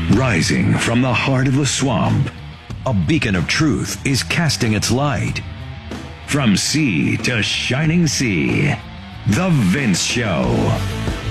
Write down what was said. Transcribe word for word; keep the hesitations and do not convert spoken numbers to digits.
Rising from the heart of the swamp, a beacon of truth is casting its light. From sea to shining sea, The Vince Show.